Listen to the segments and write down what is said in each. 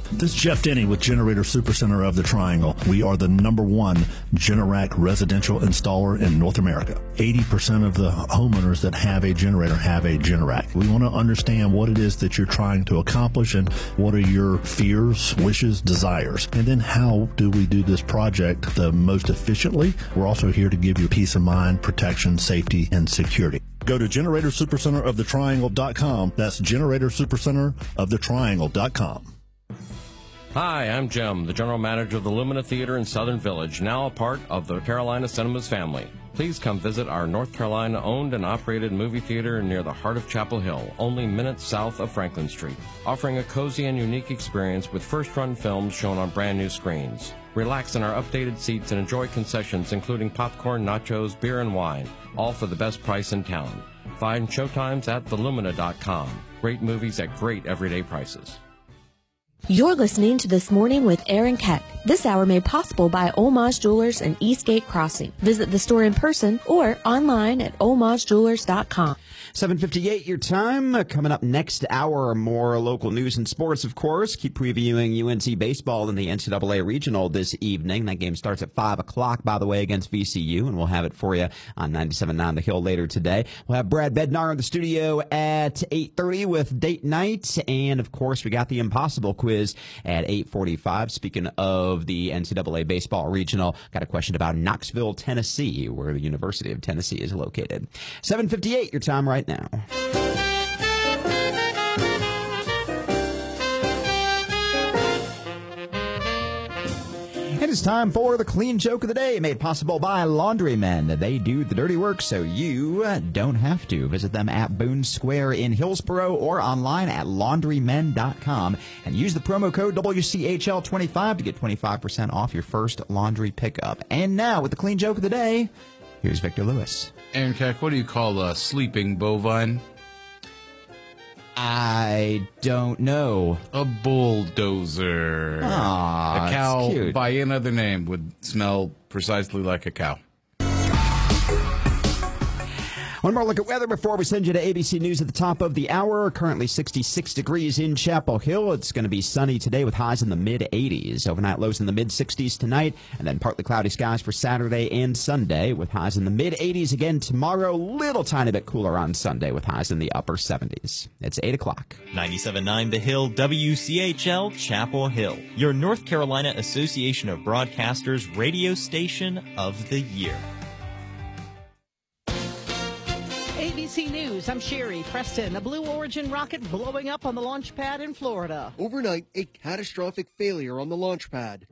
This is Jeff Denny with Generator Supercenter of the Triangle. We are the #1 Generac residential installer in North America. 80% of the homeowners that have a generator have a Generac. We want to understand what it is that you're trying to accomplish and what are your fears, wishes, desires. And then how do we do this project the most efficiently? We're also here to give you peace of mind, protection, safety, and security. Go to GeneratorSuperCenterOfTheTriangle.com. That's GeneratorSuperCenterOfTheTriangle.com. Hi, I'm Jim, the general manager of the Lumina Theater in Southern Village, now a part of the Carolina Cinemas family. Please come visit our North Carolina-owned and operated movie theater near the heart of Chapel Hill, only minutes south of Franklin Street, offering a cozy and unique experience with first-run films shown on brand-new screens. Relax in our updated seats and enjoy concessions including popcorn, nachos, beer, and wine, all for the best price in town. Find showtimes at thelumina.com. Great movies at great everyday prices. You're listening to This Morning with Aaron Keck. This hour made possible by Olmaz Jewelers and Eastgate Crossing. Visit the store in person or online at olmazjewelers.com. 7:58 your time. Coming up next hour, more local news and sports, of course. Keep previewing UNC baseball in the NCAA Regional this evening. That game starts at 5 o'clock, by the way, against VCU, and we'll have it for you on 97.9 The Hill later today. We'll have Brad Bednar in the studio at 8:30 with Date Night, and, of course, we got the Impossible quiz at 8:45. Speaking of the NCAA baseball regional, got a question about Knoxville, Tennessee, where the University of Tennessee is located. 7:58 your time right now. It is time for the clean joke of the day, made possible by Laundrymen. They do the dirty work so you don't have to. Visit them at Boone Square in Hillsboro or online at laundrymen.com and use the promo code WCHL25 to get 25% off your first laundry pickup. And now, with the clean joke of the day, here's Victor Lewis. Aaron Keck, what do you call a sleeping bovine? I don't know. A bulldozer. Aww, a cow cute. by any other name would smell precisely like a cow. One more look at weather before we send you to ABC News at the top of the hour. Currently 66 degrees in Chapel Hill. It's going to be sunny today with highs in the mid-80s. Overnight lows in the mid-60s tonight, and then partly cloudy skies for Saturday and Sunday with highs in the mid-80s again tomorrow. Little tiny bit cooler on Sunday with highs in the upper 70s. It's 8 o'clock. 97.9 The Hill, WCHL, Chapel Hill. Your North Carolina Association of Broadcasters radio station of the year. ABC News, I'm Sherry Preston. A Blue Origin rocket blowing up on the launch pad in Florida. Overnight, a catastrophic failure on the launch pad.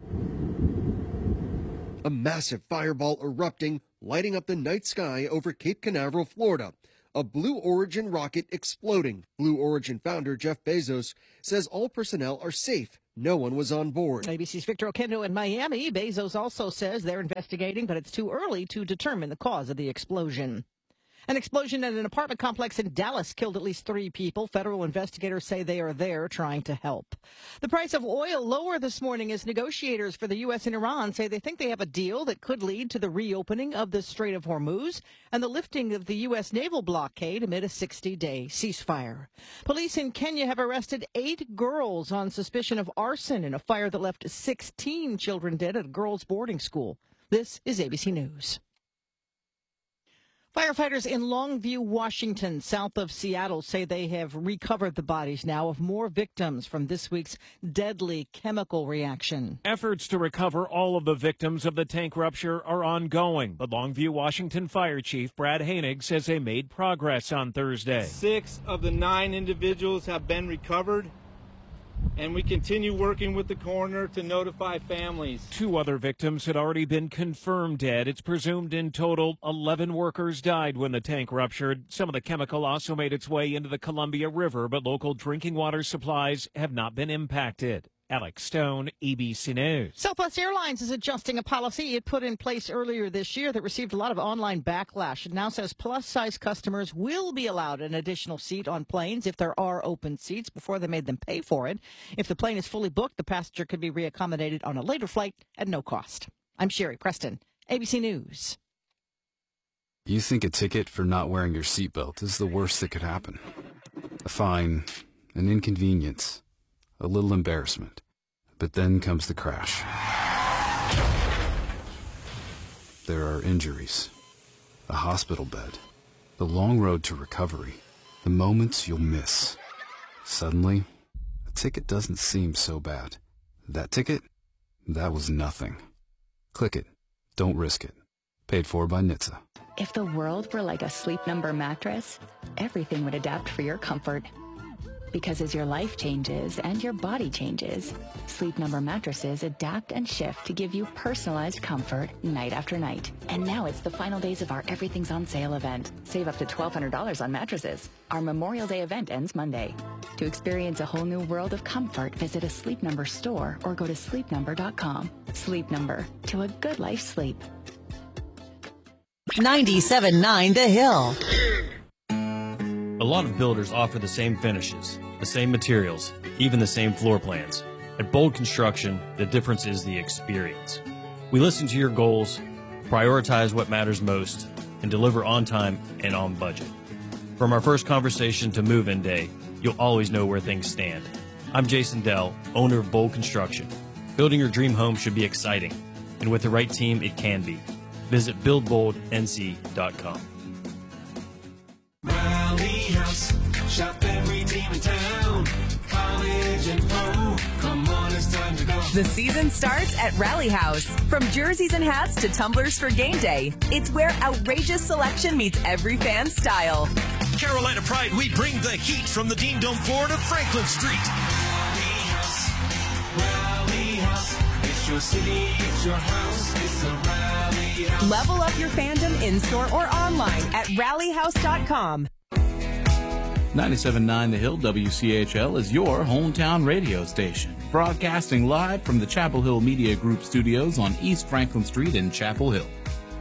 A massive fireball erupting, lighting up the night sky over Cape Canaveral, Florida. A Blue Origin rocket exploding. Blue Origin founder Jeff Bezos says all personnel are safe. No one was on board. ABC's Victor Oquendo in Miami. Bezos also says they're investigating, but it's too early to determine the cause of the explosion. An explosion at an apartment complex in Dallas killed at least 3 people. Federal investigators say they are there trying to help. The price of oil lower this morning as negotiators for the U.S. and Iran say they think they have a deal that could lead to the reopening of the Strait of Hormuz and the lifting of the U.S. naval blockade amid a 60-day ceasefire. Police in Kenya have arrested 8 girls on suspicion of arson in a fire that left 16 children dead at a girls' boarding school. This is ABC News. Firefighters in Longview, Washington, south of Seattle, say they have recovered the bodies now of more victims from this week's deadly chemical reaction. Efforts to recover all of the victims of the tank rupture are ongoing, but Longview, Washington Fire Chief Brad Hainig says they made progress on Thursday. 6 of the 9 individuals have been recovered, and we continue working with the coroner to notify families. 2 other victims had already been confirmed dead. It's presumed in total 11 workers died when the tank ruptured. Some of the chemical also made its way into the Columbia River, but local drinking water supplies have not been impacted. Alex Stone, ABC News. Southwest Airlines is adjusting a policy it put in place earlier this year that received a lot of online backlash. It now says plus-size customers will be allowed an additional seat on planes if there are open seats. Before they made them pay for it. If the plane is fully booked, the passenger could be reaccommodated on a later flight at no cost. I'm Sherry Preston, ABC News. You think a ticket for not wearing your seatbelt is the worst that could happen. A fine, an inconvenience, a little embarrassment. But then comes the crash. There are injuries, a hospital bed, the long road to recovery, the moments you'll miss. Suddenly, a ticket doesn't seem so bad. That ticket? That was nothing. Click it. Don't risk it. Paid for by NHTSA. If the world were like a Sleep Number mattress, everything would adapt for your comfort. Because as your life changes and your body changes, Sleep Number mattresses adapt and shift to give you personalized comfort night after night. And now it's the final days of our Everything's on Sale event. Save up to $1,200 on mattresses. Our Memorial Day event ends Monday. To experience a whole new world of comfort, visit a Sleep Number store or go to sleepnumber.com. Sleep Number, to a good life sleep. 97.9 The Hill. A lot of builders offer the same finishes, the same materials, even the same floor plans. At Bold Construction, the difference is the experience. We listen to your goals, prioritize what matters most, and deliver on time and on budget. From our first conversation to move-in day, you'll always know where things stand. I'm Jason Dell, owner of Bold Construction. Building your dream home should be exciting, and with the right team, it can be. Visit buildboldnc.com. Rally House, shop every team in town. College and pro, come on, it's time to go. The season starts at Rally House. From jerseys and hats to tumblers for game day, it's where outrageous selection meets every fan's style. Carolina Pride, we bring the heat from the Dean Dome floor to Franklin Street. Rally House, it's your city, it's your house, it's the Rally House. Level up your fandom in-store or online at rallyhouse.com. 97.9 The Hill WCHL is your hometown radio station, broadcasting live from the Chapel Hill Media Group studios on East Franklin Street in Chapel Hill.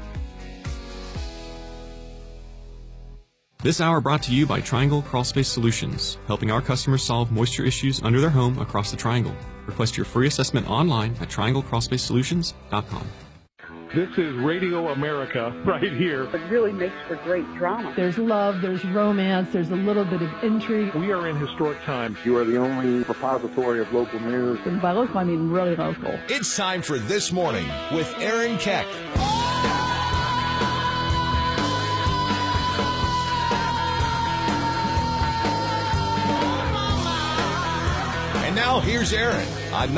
This hour brought to you by Triangle Crawlspace Solutions, helping our customers solve moisture issues under their home across the Triangle. Request your free assessment online at trianglecrawlspacesolutions.com. This is Radio America right here. It really makes for great drama. There's love, there's romance, there's a little bit of intrigue. We are in historic times. You are the only repository of local news. And by local, I mean really local. It's time for This Morning with Aaron Keck. Now here's Aaron on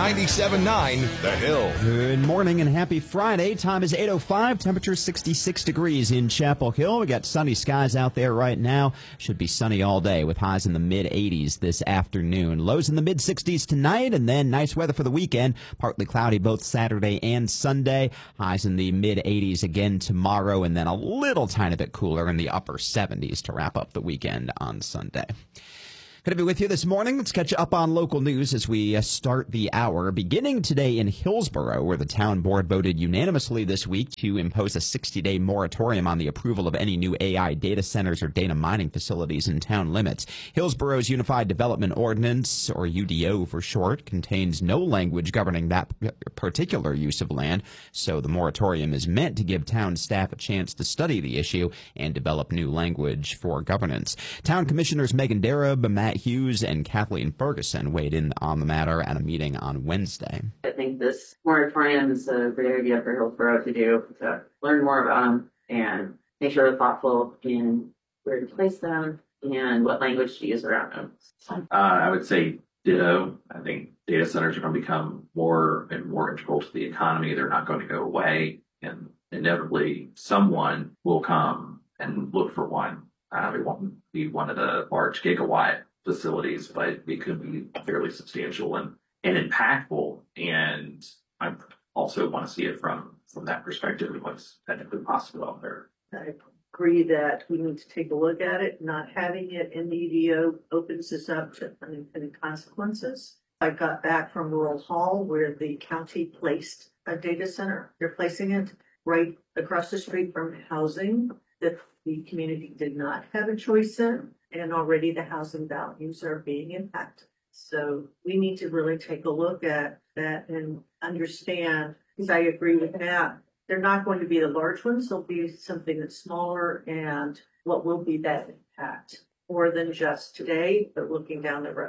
97.9 The Hill. Good morning and happy Friday. Time is 8:05. Temperature 66 degrees in Chapel Hill. We got sunny skies out there right now. Should be sunny all day with highs in the mid-80s this afternoon. Lows in the mid-60s tonight, and then nice weather for the weekend. Partly cloudy both Saturday and Sunday. Highs in the mid-80s again tomorrow, and then a little tiny bit cooler in the upper 70s to wrap up the weekend on Sunday. Good to be with you this morning. Let's catch you up on local news as we start the hour. Beginning today in Hillsborough, where the town board voted unanimously this week to impose a 60-day moratorium on the approval of any new AI data centers or data mining facilities in town limits. Hillsborough's Unified Development Ordinance, or UDO for short, contains no language governing that particular use of land, so the moratorium is meant to give town staff a chance to study the issue and develop new language for governance. Town Commissioners Megan Darab, Matt Hughes, and Kathleen Ferguson weighed in on the matter at a meeting on Wednesday. I think this moratorium is a great idea for Hillsborough to do, to learn more about them and make sure we're thoughtful in where to place them and what language to use around them. I would say ditto. I think data centers are going to become more and more integral to the economy. They're not going to go away, and inevitably someone will come and look for one. It won't be one of the large gigawatt facilities, but it could be fairly substantial and impactful. And I also want to see it from that perspective of what's technically possible out there. I agree that we need to take a look at it. Not having it in the UDO opens us up to unintended consequences. I got back from Rural Hall, where the county placed a data center. They're placing it right across the street from housing that the community did not have a choice in, and already the housing values are being impacted. So we need to really take a look at that and understand, because I agree with Matt, they're not going to be the large ones. They'll be something that's smaller, and what will be that impact more than just today, but looking down the road.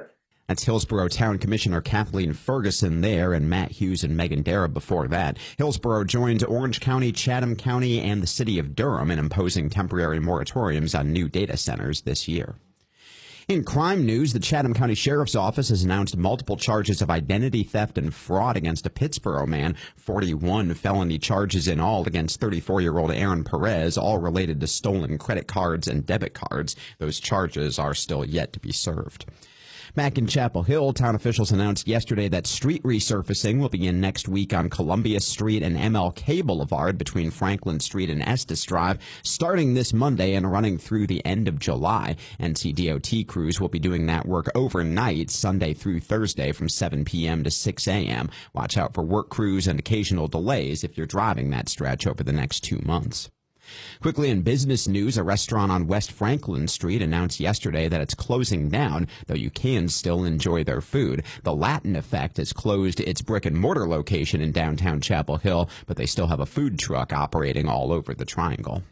That's Hillsborough Town Commissioner Kathleen Ferguson there, and Matt Hughes and Megan Dara before that. Hillsborough joined Orange County, Chatham County, and the city of Durham in imposing temporary moratoriums on new data centers this year. In crime news, the Chatham County Sheriff's Office has announced multiple charges of identity theft and fraud against a Pittsboro man, 41 felony charges in all against 34-year-old Aaron Perez, all related to stolen credit cards and debit cards. Those charges are still yet to be served. Back in Chapel Hill, town officials announced yesterday that street resurfacing will begin next week on Columbia Street and MLK Boulevard between Franklin Street and Estes Drive, starting this Monday and running through the end of July. NCDOT crews will be doing that work overnight, Sunday through Thursday from 7 p.m. to 6 a.m. Watch out for work crews and occasional delays if you're driving that stretch over the next 2 months. Quickly in business news, a restaurant on West Franklin Street announced yesterday that it's closing down, though you can still enjoy their food. The Latin Effect has closed its brick-and-mortar location in downtown Chapel Hill, but they still have a food truck operating all over the Triangle.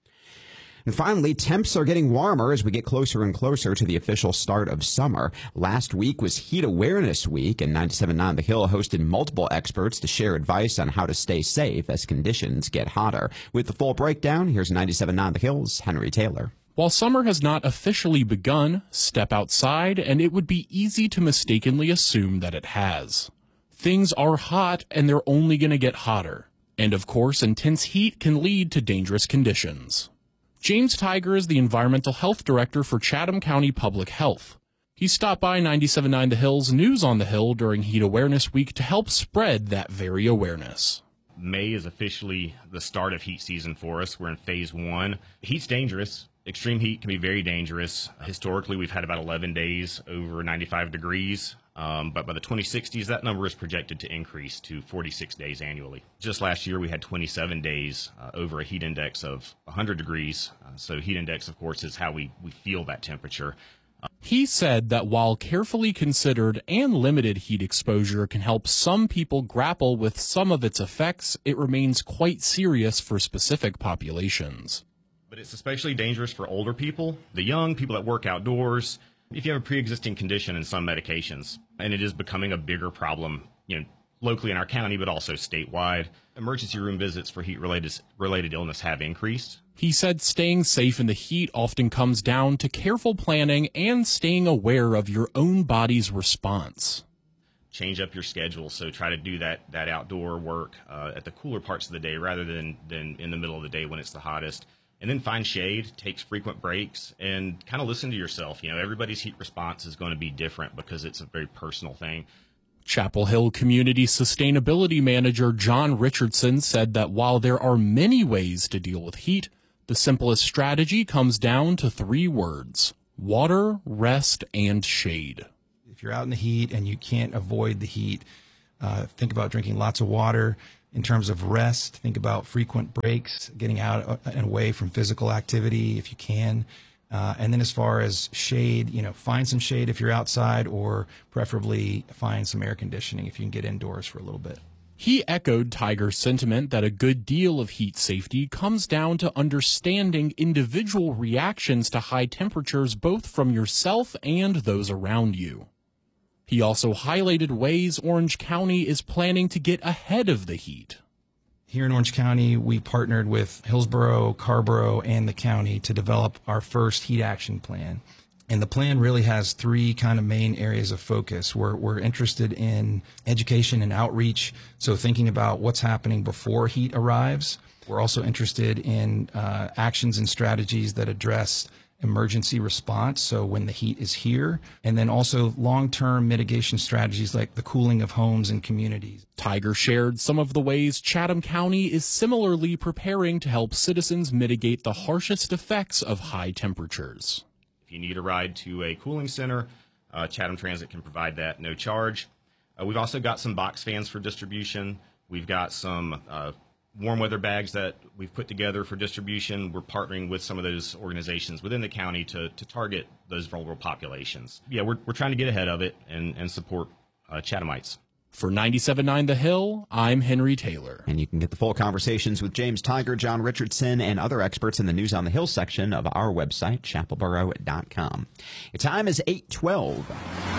And finally, temps are getting warmer as we get closer and closer to the official start of summer. Last week was Heat Awareness Week, and 97.9 The Hill hosted multiple experts to share advice on how to stay safe as conditions get hotter. With the full breakdown, here's 97.9 The Hill's Henry Taylor. While summer has not officially begun, step outside and it would be easy to mistakenly assume that it has. Things are hot and they're only going to get hotter. And of course, intense heat can lead to dangerous conditions. James Tiger is the Environmental Health Director for Chatham County Public Health. He stopped by 97.9 The Hill's News on the Hill during Heat Awareness Week to help spread that very awareness. May is officially the start of heat season for us. We're in phase 1. Heat's dangerous. Extreme heat can be very dangerous. Historically, we've had about 11 days over 95 degrees. But by the 2060s, that number is projected to increase to 46 days annually. Just last year, we had 27 days over a heat index of 100 degrees. So heat index, of course, is how we feel that temperature. He said that while carefully considered and limited heat exposure can help some people grapple with some of its effects, it remains quite serious for specific populations. But it's especially dangerous for older people, the young, people that work outdoors, if you have a pre-existing condition and some medications. And it is becoming a bigger problem, locally in our county, but also statewide. Emergency room visits for heat-related illness have increased. He said staying safe in the heat often comes down to careful planning and staying aware of your own body's response. Change up your schedule, so try to do that outdoor work at the cooler parts of the day rather than in the middle of the day when it's the hottest. And then find shade, take frequent breaks, and kind of listen to yourself. Everybody's heat response is going to be different because it's a very personal thing. Chapel Hill Community Sustainability Manager John Richardson said that while there are many ways to deal with heat, the simplest strategy comes down to 3 words: water, rest, and shade. If you're out in the heat and you can't avoid the heat, think about drinking lots of water. In terms of rest, think about frequent breaks, getting out and away from physical activity if you can. And then as far as shade, find some shade if you're outside, or preferably find some air conditioning if you can get indoors for a little bit. He echoed Tiger's sentiment that a good deal of heat safety comes down to understanding individual reactions to high temperatures, both from yourself and those around you. He also highlighted ways Orange County is planning to get ahead of the heat. Here in Orange County, we partnered with Hillsborough, Carrboro, and the county to develop our first heat action plan. And the plan really has 3 kind of main areas of focus. We're interested in education and outreach, so thinking about what's happening before heat arrives. We're also interested in actions and strategies that address emergency response, so when the heat is here, and then also long-term mitigation strategies like the cooling of homes and communities. Tiger shared some of the ways Chatham County is similarly preparing to help citizens mitigate the harshest effects of high temperatures. If you need a ride to a cooling center, Chatham Transit can provide that no charge. We've also got some box fans for distribution. We've got some warm weather bags that we've put together for distribution. We're partnering with some of those organizations within the county to target those vulnerable populations. Yeah, we're trying to get ahead of it and support Chathamites. For 97.9 The Hill, I'm Henry Taylor. And you can get the full conversations with James Tiger, John Richardson, and other experts in the News on the Hill section of our website, chapelboro.com. Your time is 8:12.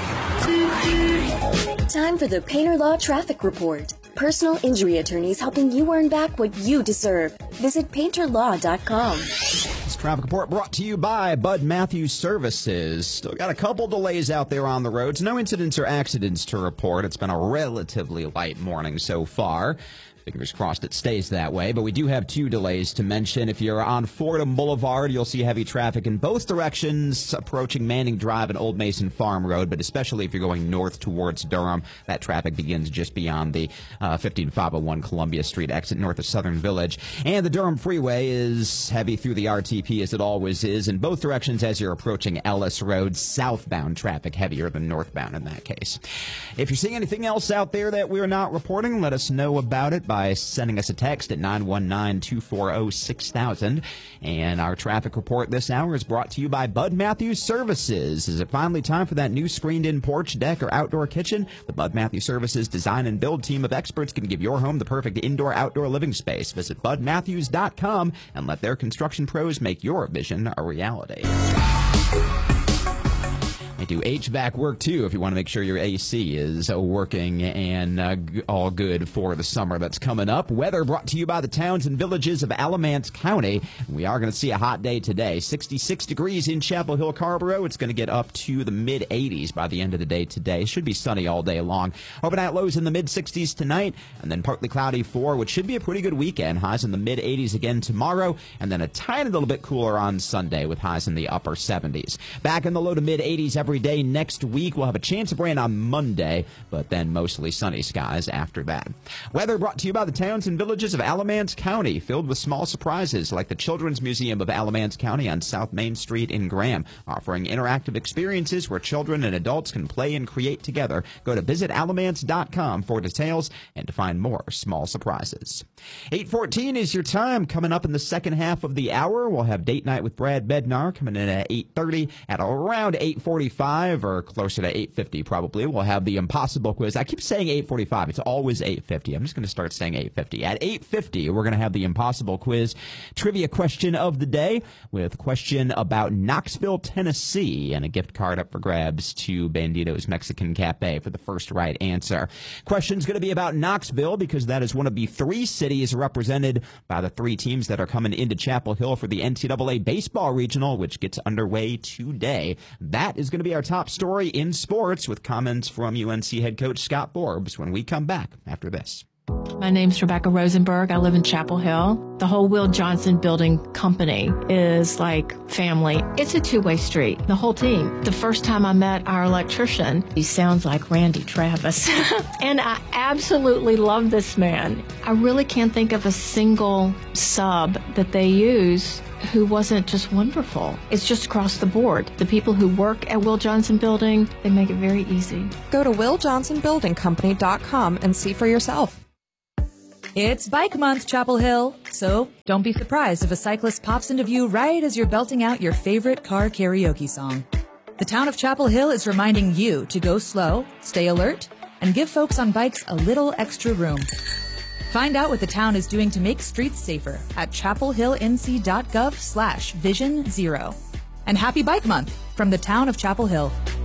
Time for the Painter Law Traffic Report. Personal injury attorneys helping you earn back what you deserve. Visit painterlaw.com. This traffic report brought to you by Bud Matthews Services. Still got a couple delays out there on the roads. No incidents or accidents to report. It's been a relatively light morning so far. Fingers crossed it stays that way, but we do have 2 delays to mention. If you're on Fordham Boulevard, you'll see heavy traffic in both directions approaching Manning Drive and Old Mason Farm Road, but especially if you're going north towards Durham, that traffic begins just beyond the 15501 Columbia Street exit north of Southern Village. And the Durham Freeway is heavy through the RTP as it always is in both directions as you're approaching Ellis Road. Southbound traffic heavier than northbound in that case. If you're seeing anything else out there that we're not reporting, let us know about it by sending us a text at 919-240-6000. And our traffic report this hour is brought to you by Bud Matthews Services. Is it finally time for that new screened-in porch, deck, or outdoor kitchen? The Bud Matthews Services design and build team of experts can give your home the perfect indoor-outdoor living space. Visit budmatthews.com and let their construction pros make your vision a reality. They do HVAC work, too, if you want to make sure your AC is working and all good for the summer that's coming up. Weather brought to you by the towns and villages of Alamance County. We are going to see a hot day today. 66 degrees in Chapel Hill, Carrboro. It's going to get up to the mid-80s by the end of the day today. It should be sunny all day long. Overnight lows in the mid-60s tonight, and then partly cloudy for what should be a pretty good weekend. Highs in the mid-80s again tomorrow, and then a tiny little bit cooler on Sunday with highs in the upper 70s. Back in the low to mid-80s every day next week. We'll have a chance of rain on Monday, but then mostly sunny skies after that. Weather brought to you by the towns and villages of Alamance County, filled with small surprises like the Children's Museum of Alamance County on South Main Street in Graham, offering interactive experiences where children and adults can play and create together. Go to visitalamance.com for details and to find more small surprises. 8:14 is your time. Coming up in the second half of the hour, we'll have Date Night with Brad Bednar coming in at 8:30. At around 8:45 or closer to 8:50 probably, we'll have the Impossible Quiz. I keep saying 8:45. It's always 8:50. I'm just going to start saying 8:50. At 8:50, we're going to have the Impossible Quiz trivia question of the day with a question about Knoxville, Tennessee, and a gift card up for grabs to Bandito's Mexican Cafe for the first right answer. Question's going to be about Knoxville because that is one of the 3 cities represented by the 3 teams that are coming into Chapel Hill for the NCAA Baseball Regional, which gets underway today. That is going to be our top story in sports with comments from UNC head coach Scott Forbes when we come back after this. My name's Rebecca Rosenberg. I live in Chapel Hill. The whole Will Johnson Building Company is like family. It's a two-way street, the whole team. The first time I met our electrician, he sounds like Randy Travis. And I absolutely love this man. I really can't think of a single sub that they use who wasn't just wonderful. It's just across the board. The people who work at Will Johnson Building, they make it very easy. Go to willjohnsonbuildingcompany.com and see for yourself. It's Bike Month, Chapel Hill, so don't be surprised if a cyclist pops into view right as you're belting out your favorite car karaoke song. The town of Chapel Hill is reminding you to go slow, stay alert, and give folks on bikes a little extra room. Find out what the town is doing to make streets safer at chapelhillnc.gov/vision0. And happy Bike Month from the town of Chapel Hill.